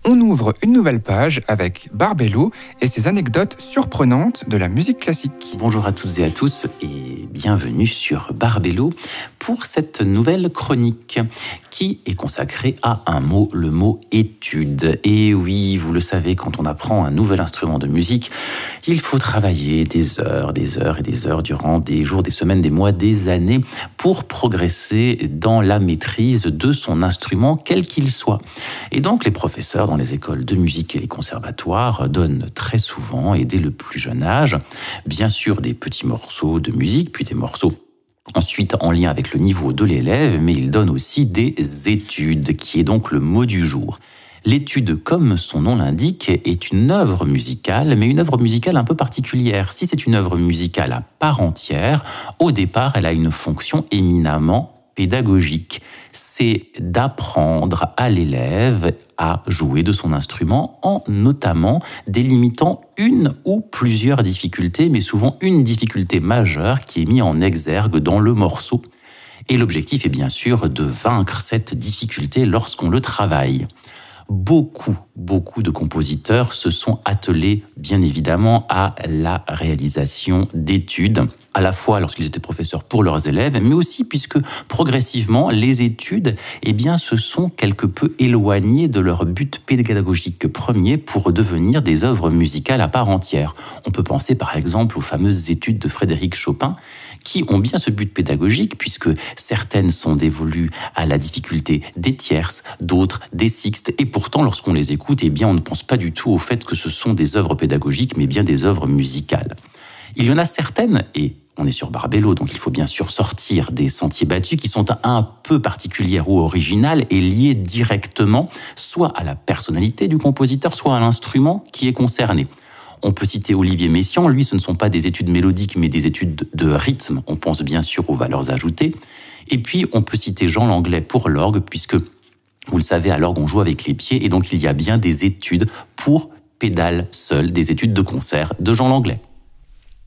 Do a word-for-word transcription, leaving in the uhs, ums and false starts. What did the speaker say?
on ouvre une nouvelle page avec Barbello et ses anecdotes surprenantes de la musique classique. Bonjour à toutes et à tous et bienvenue sur Barbello pour cette nouvelle chronique qui est consacrée à un mot, le mot étude. Et oui, vous le savez, quand on apprend un nouvel instrument de musique, il faut travailler des heures, des heures et des heures durant des jours, des semaines, des mois, des années pour progresser dans la maîtrise de son instrument, quel qu'il soit. Et donc, les professeurs dans les écoles de musique et les conservatoires donnent très souvent, et dès le plus jeune âge, bien sûr des petits morceaux de musique, puis des morceaux ensuite en lien avec le niveau de l'élève, mais ils donnent aussi des études, qui est donc le mot du jour. L'étude, comme son nom l'indique, est une œuvre musicale, mais une œuvre musicale un peu particulière. Si c'est une œuvre musicale à part entière, au départ, elle a une fonction éminemment pédagogique. C'est d'apprendre à l'élève à jouer de son instrument en notamment délimitant une ou plusieurs difficultés, mais souvent une difficulté majeure qui est mise en exergue dans le morceau. Et l'objectif est bien sûr de vaincre cette difficulté lorsqu'on le travaille. Beaucoup, beaucoup de compositeurs se sont attelés, bien évidemment, à la réalisation d'études, à la fois lorsqu'ils étaient professeurs pour leurs élèves, mais aussi puisque progressivement, les études, eh bien, se sont quelque peu éloignées de leur but pédagogique premier pour devenir des œuvres musicales à part entière. On peut penser par exemple aux fameuses études de Frédéric Chopin, qui ont bien ce but pédagogique, puisque certaines sont dévolues à la difficulté des tierces, d'autres des sixtes, et pourtant, lorsqu'on les écoute, eh bien, on ne pense pas du tout au fait que ce sont des œuvres pédagogiques, mais bien des œuvres musicales. Il y en a certaines, et on est sur Barbello, donc il faut bien sûr sortir des sentiers battus, qui sont un peu particulières ou originales et liées directement soit à la personnalité du compositeur, soit à l'instrument qui est concerné. On peut citer Olivier Messiaen, lui ce ne sont pas des études mélodiques mais des études de rythme, on pense bien sûr aux valeurs ajoutées. Et puis on peut citer Jean Langlais pour l'orgue, puisque vous le savez, à l'orgue on joue avec les pieds et donc il y a bien des études pour pédales seules, des études de concert de Jean Langlais.